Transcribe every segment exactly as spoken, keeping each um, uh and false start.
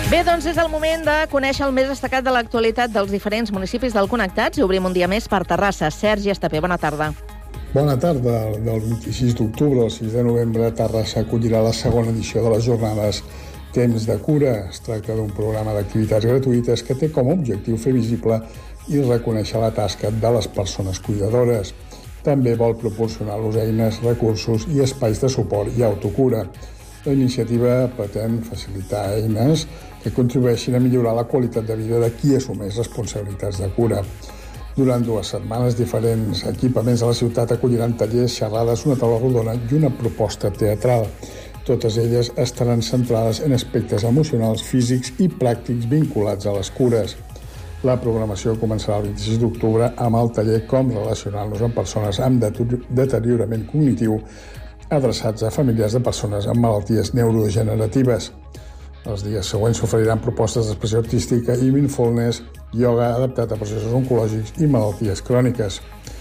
Bé, doncs és el moment de conèixer el més destacat de l'actualitat dels diferents municipis del Connectats i obrim un dia més per Terrassa. Sergi Estapé, bona tarda. Bona tarda. Del vint-i-sis d'octubre al sis de novembre, Terrassa acollirà la segona edició de les jornades Temps de Cura. Es tracta d'un programa d'activitats gratuïtes que té com a objectiu fer visible i reconèixer la tasca de les persones cuidadores. També vol proporcionar-los eines, recursos i espais de suport i autocura. La iniciativa pretén facilitar eines que contribueixin a millorar la qualitat de vida de qui assumeix responsabilitats de cura. Durant dues setmanes, diferents equipaments de la ciutat acolliran tallers, xerrades, una taula rodona i una proposta teatral. Totes elles estaran centrades en aspectes emocionals, físics i pràctics vinculats a les cures. La programació començarà el vint-i-sis d'octubre amb el taller Com relacionar-nos amb persones amb deteriorament cognitiu adreçats a familiars de persones amb malalties neurodegeneratives. Els dies següents s'oferiran propostes d'expressió artística i mindfulness, ioga adaptat a processos oncològics i malalties cròniques.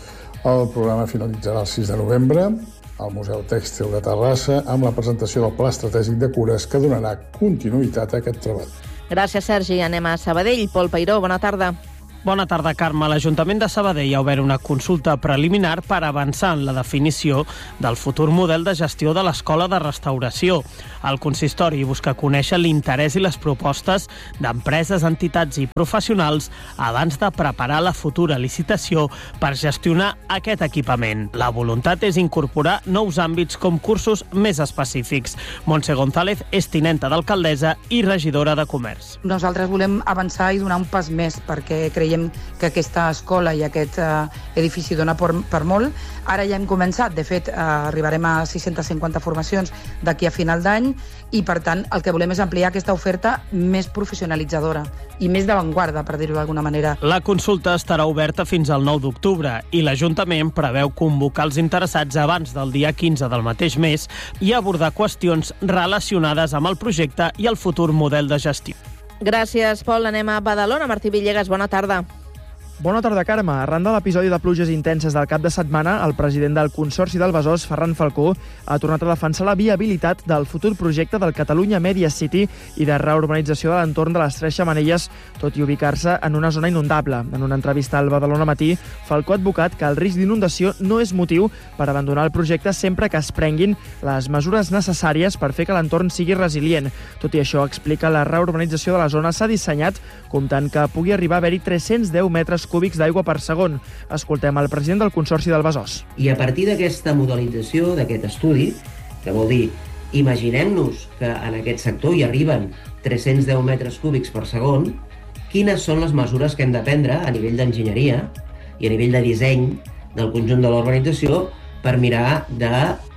El programa finalitzarà el sis de novembre al Museu Tèxtil de Terrassa amb la presentació del Pla Estratègic de Cures que donarà continuïtat a aquest treball. Gràcies, Sergi. Anem a Sabadell. Pol Peiró, bona tarda. Bona tarda, Carme. L'Ajuntament de Sabadell ha obert una consulta preliminar per avançar en la definició del futur model de gestió de l'Escola de Restauració. El consistori busca conèixer l'interès i les propostes d'empreses, entitats i professionals abans de preparar la futura licitació per gestionar aquest equipament. La voluntat és incorporar nous àmbits com cursos més específics. Montse González és tinenta d'alcaldessa i regidora de Comerç. Nosaltres volem avançar i donar un pas més perquè creiem que aquesta escola i aquest eh, edifici dona per, per molt. Ara ja hem començat, de fet, eh, arribarem a sis-centes cinquanta formacions d'aquí a final d'any i, per tant, el que volem és ampliar aquesta oferta més professionalitzadora i més d'avantguarda, per dir-ho d'alguna manera. La consulta estarà oberta fins al nou d'octubre i l'Ajuntament preveu convocar els interessats abans del dia quinze del mateix mes i abordar qüestions relacionades amb el projecte i el futur model de gestió. Gràcies, Pol. Anem a Badalona. Martí Villegas, bona tarda. Bona tarda, Carme. Arran de l'episodi de pluges intenses del cap de setmana, el president del Consorci del Besòs, Ferran Falcó, ha tornat a defensar la viabilitat del futur projecte del Catalunya Media City i de reurbanització de l'entorn de les Tres Xemeneies, tot i ubicar-se en una zona inundable. En una entrevista al Badalona Matí, Falcó ha advocat que el risc d'inundació no és motiu per abandonar el projecte sempre que es prenguin les mesures necessàries per fer que l'entorn sigui resilient. Tot i això, explica, la reurbanització de la zona s'ha dissenyat comptant que pugui arribar a haver-hi tres-cents deu metres cúbics d'aigua per segon. Escoltem el president del Consorci del Besòs. I a partir d'aquesta modelització, d'aquest estudi, que vol dir, imaginem-nos que en aquest sector hi arriben tres-cents deu metres cúbics per segon, quines són les mesures que hem de prendre a nivell d'enginyeria i a nivell de disseny del conjunt de l'urbanització per mirar de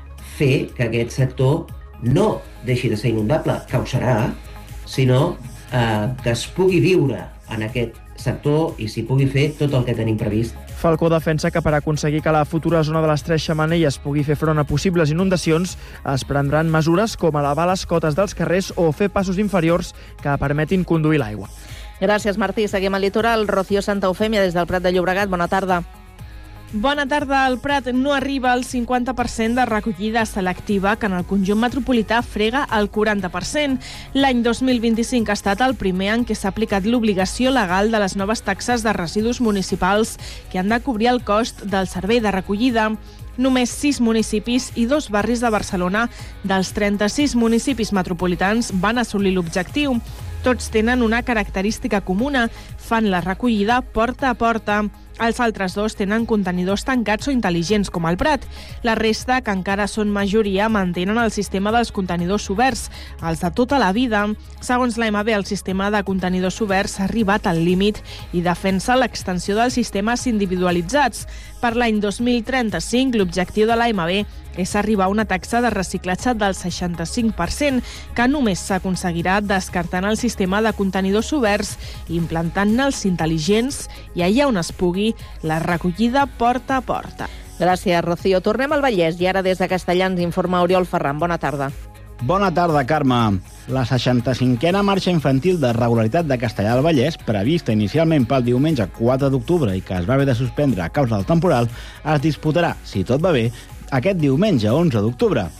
fer que aquest sector no deixi de ser inundable, que ho serà, sinó eh, que es pugui viure en aquest sector i s'hi pugui fer tot el que tenim previst. Falcó defensa que per aconseguir que la futura zona de les Tres Xemeneies pugui fer front a possibles inundacions es prendran mesures com elevar les cotes dels carrers o fer passos inferiors que permetin conduir l'aigua. Gràcies, Martí. Seguim al litoral. Rocío Santa Eufèmia, des del Prat de Llobregat. Bona tarda. Bona tarda. El Prat no arriba al cinquanta per cent de recollida selectiva, que en el conjunt metropolità frega el quaranta per cent. L'any dos mil vint-i-cinc ha estat el primer en què s'ha aplicat l'obligació legal de les noves taxes de residus municipals que han de cobrir el cost del servei de recollida. Només sis municipis i dos barris de Barcelona dels trenta-sis municipis metropolitans van assolir l'objectiu. Tots tenen una característica comuna: fan la recollida porta a porta. Els altres dos tenen contenidors tancats o intel·ligents, com el Prat. La resta, que encara són majoria, mantenen el sistema dels contenidors oberts, els de tota la vida. Segons l'A M B, el sistema de contenidors oberts ha arribat al límit i defensa l'extensió dels sistemes individualitzats. Per l'any dos mil trenta-cinc, l'objectiu de l'A M B és arribar a una taxa de reciclatge del seixanta-cinc per cent, que només s'aconseguirà descartant el sistema de contenidors oberts i implantant-ne els intel·ligents i allà on es pugui la recollida porta a porta. Gràcies, Rocío. Tornem al Vallès i ara des de Castellà ens informa Oriol Ferran. Bona tarda. Bona tarda, Carme. La seixanta-cinquena marxa infantil de regularitat de Castellà del Vallès, prevista inicialment pel diumenge quatre d'octubre i que es va haver de suspendre a causa del temporal, es disputarà, si tot va bé, aquest diumenge onze d'octubre.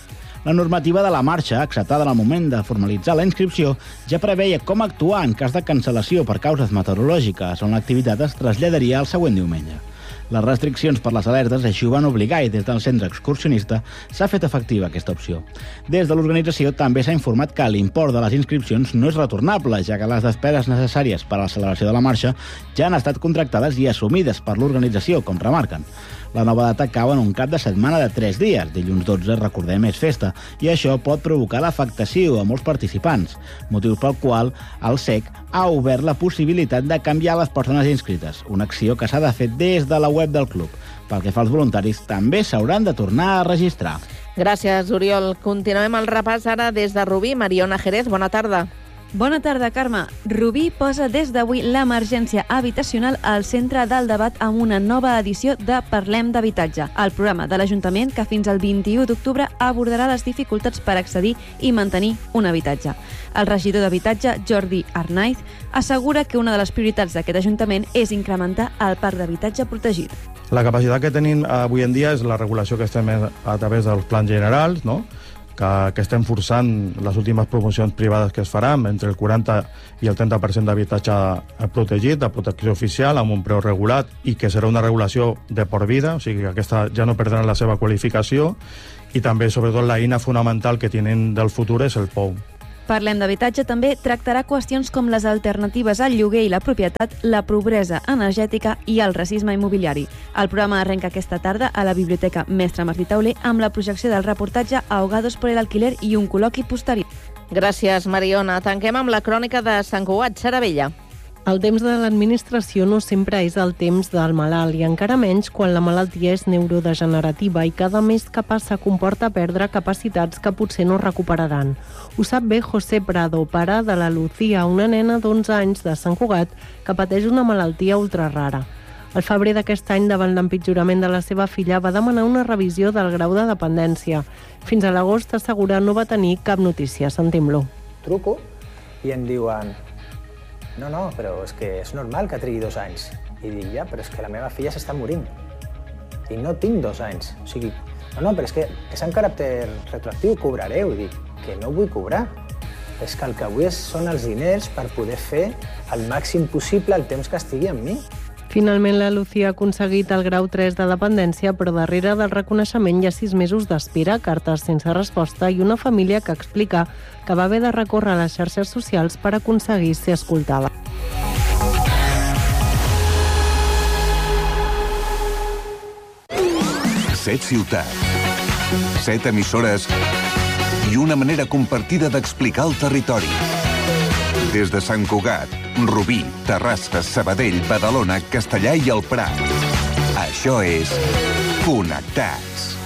La normativa de la marxa, acceptada en el moment de formalitzar la inscripció, ja preveia com actuar en cas de cancel·lació per causes meteorològiques, on l'activitat es traslladaria al següent diumenge. Les restriccions per les alertes així ho van obligar i des del centre excursionista s'ha fet efectiva aquesta opció. Des de l'organització també s'ha informat que l'import de les inscripcions no és retornable, ja que les despeses necessàries per a la celebració de la marxa ja han estat contractades i assumides per l'organització, com remarquen. La nova data cau en un cap de setmana de tres dies. Dilluns dotze, recordem, és festa, i això pot provocar l'afectació a molts participants, motiu pel qual el S E C ha obert la possibilitat de canviar les persones inscrites, una acció que s'ha de fer des de la web del club. Pel que fa als voluntaris, també s'hauran de tornar a registrar. Gràcies, Oriol. Continuem el repàs ara des de Rubí. Mariona Jerez, bona tarda. Bona tarda, Carme. Rubí posa des d'avui l'emergència habitacional al centre del debat amb una nova edició de Parlem d'Habitatge, el programa de l'Ajuntament que fins al vint-i-u d'octubre abordarà les dificultats per accedir i mantenir un habitatge. El regidor d'Habitatge, Jordi Arnaiz, assegura que una de les prioritats d'aquest Ajuntament és incrementar el parc d'habitatge protegit. La capacitat que tenim avui en dia és la regulació que estem a través dels plans generals, no? que, que estem forçant les últimes promocions privades que es faran entre el quaranta i el trenta per cent d'habitatge protegit, de protecció oficial, amb un preu regulat, i que serà una regulació de por vida, o sigui que aquesta ja no perdrà la seva qualificació, i també, sobretot, la eina fonamental que tenen del futur és el P O U. Parlem d'Habitatge també tractarà qüestions com les alternatives al lloguer i la propietat, la pobresa energètica i el racisme immobiliari. El programa arrenca aquesta tarda a la Biblioteca Mestre Martí Tauler amb la projecció del reportatge Ahogados por el alquiler i un col·loqui posterior. Gràcies, Mariona. Tanquem amb la crònica de Sant Cugat, Sara Vella. El temps de l'administració no sempre és el temps del malalt i encara menys quan la malaltia és neurodegenerativa i cada mes que passa comporta perdre capacitats que potser no recuperaran. Ho sap bé José Prado, pare de la Lucía, una nena d'onze anys de Sant Cugat que pateix una malaltia ultrarara. Al febrer d'aquest any, davant l'empitjorament de la seva filla, va demanar una revisió del grau de dependència. Fins a l'agost, assegura, no va tenir cap notícia. Sentim-lo. Truco i em diuen: no, no, però és que és normal que trigui dos anys. I dic, ja, però és que la meva filla s'està morint. I no tinc dos anys. O sigui, no, no, però és que és en caràcter retroactiu, cobrareu. I dic, que no vull cobrar. És que el que vull són els diners per poder fer el màxim possible el temps que estigui amb mi. Finalment, la Lucía ha aconseguit el grau tres de dependència, però darrere del reconeixement hi ha sis mesos d'espera, cartes sense resposta i una família que explica que va haver de recórrer a les xarxes socials per aconseguir ser escoltada. Set ciutats, set emissores i una manera compartida d'explicar el territori. Des de Sant Cugat, Rubí, Terrassa, Sabadell, Badalona, Castellà i el Prat. Això és Connectats.